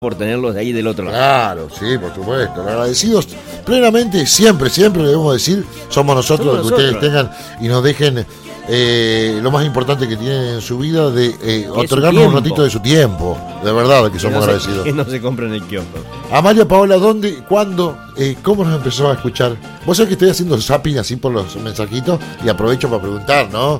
por tenerlos de ahí del otro lado. Claro, sí, por supuesto. Agradecidos plenamente, siempre debemos decir, somos nosotros los que ustedes tengan y nos dejen lo más importante que tienen en su vida, de otorgarnos un ratito de su tiempo. De verdad que somos agradecidos. Que no se compra en el kiosco. Amalia Paola, ¿dónde, cuándo, cómo nos empezó a escuchar? Vos sabés que estoy haciendo zapping así por los mensajitos y aprovecho para preguntar, ¿no?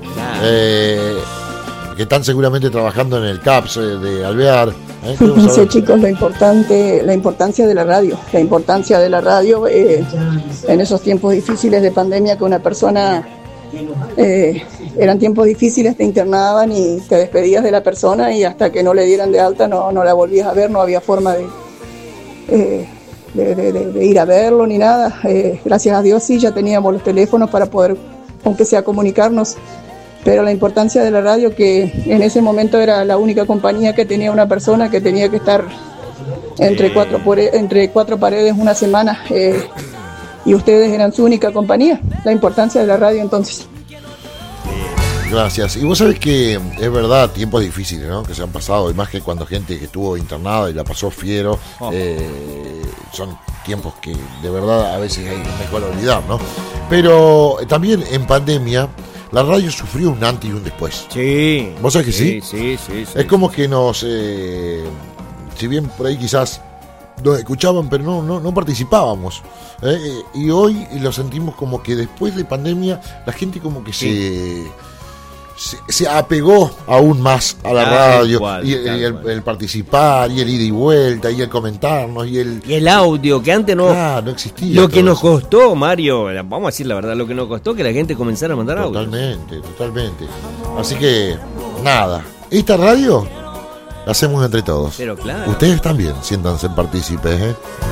Que están seguramente trabajando en el CAPS de Alvear. Fíjense, chicos, la importancia de la radio. La importancia de la radio en esos tiempos difíciles de pandemia, que una persona... eran tiempos difíciles, te internaban y te despedías de la persona y hasta que no le dieran de alta no la volvías a ver, no había forma de ir a verlo ni nada. Gracias a Dios sí, ya teníamos los teléfonos para poder, aunque sea, comunicarnos, pero la importancia de la radio, que en ese momento era la única compañía que tenía una persona que tenía que estar entre cuatro paredes una semana, y ustedes eran su única compañía. La importancia de la radio entonces. Gracias. Y vos sabés que es verdad, tiempos difíciles, ¿no?, que se han pasado, y más que cuando gente que estuvo internada y la pasó fiero, son tiempos que de verdad a veces hay mejor olvidar, ¿no? Pero también en pandemia la radio sufrió un antes y un después. Sí. ¿Vos sabés que sí? Sí. Es como que nos, si bien por ahí quizás nos escuchaban, pero no participábamos. Y hoy lo sentimos como que después de pandemia la gente como que se apegó aún más a la radio, y el participar, y el ida y vuelta, y el comentarnos, y el audio, que antes no existía. Lo que nos costó, Mario, vamos a decir la verdad, lo que nos costó que la gente comenzara a mandar audio. Totalmente. Así que, nada, esta radio la hacemos entre todos. Pero claro. Ustedes también, siéntanse partícipes,